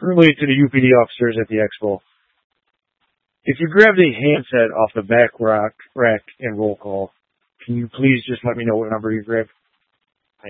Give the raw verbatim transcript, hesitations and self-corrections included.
related to the U P D officers at the expo. If you grabbed a handset off the back rack, rack and roll call, can you please just let me know what number you grabbed?